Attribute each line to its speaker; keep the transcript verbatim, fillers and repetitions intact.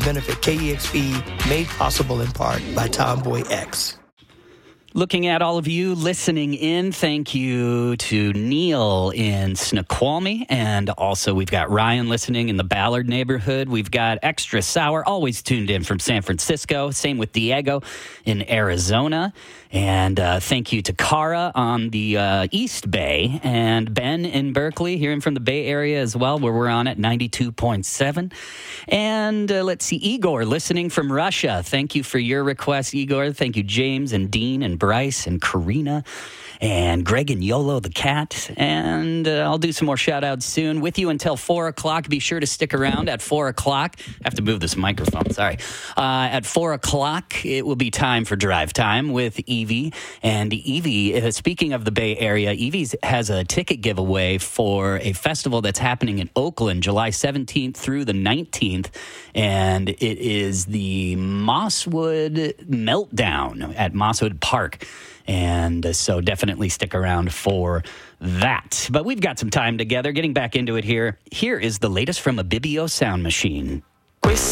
Speaker 1: benefit K E X P, made possible in part by Tomboy X.
Speaker 2: Looking at all of you listening in, thank you to Neil in Snoqualmie. And also we've got Ryan listening in the Ballard neighborhood. We've got Extra Sour, always tuned in from San Francisco. Same with Diego in Arizona. And uh, thank you to Cara on the uh, East Bay and Ben in Berkeley, hearing from the Bay Area as well, where we're on at ninety-two point seven. And uh, let's see, Igor listening from Russia. Thank you for your request, Igor. Thank you, James and Dean and Bryce and Karina and Greg and Yolo the cat. And uh, I'll do some more shout-outs soon. With you until four o'clock. Be sure to stick around at four o'clock. I have to move this microphone, sorry. Uh, at four o'clock, it will be time for Drive Time with Evie. And Evie, uh, speaking of the Bay Area, Evie has a ticket giveaway for a festival that's happening in Oakland, July seventeenth through the nineteenth. And it is the Mosswood Meltdown at Mosswood Park. And uh, so definitely stick around for that. But we've got some time together. Getting back into it here. Here is the latest from a Bibio Sound Machine.